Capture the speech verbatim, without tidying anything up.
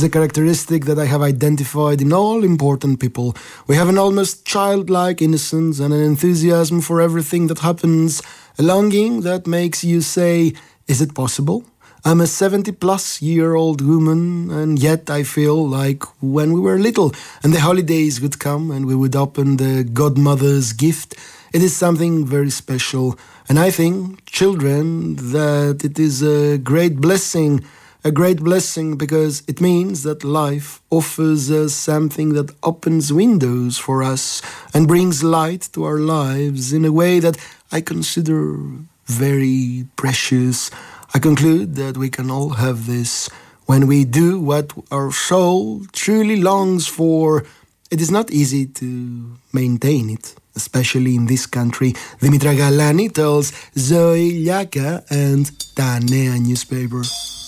It's a characteristic that I have identified in all important people. We have an almost childlike innocence and an enthusiasm for everything that happens, a longing that makes you say, is it possible? I'm a seventy-plus-year-old woman, and yet I feel like when we were little and the holidays would come and we would open the godmother's gift. It is something very special, and I think, children, that it is a great blessing, a great blessing because it means that life offers us something that opens windows for us and brings light to our lives in a way that I consider very precious. I conclude that we can all have this when we do what our soul truly longs for. It is not easy to maintain it, especially in this country. Dimitra Galani tells Zoe Lyaka and Ta Nea newspaper.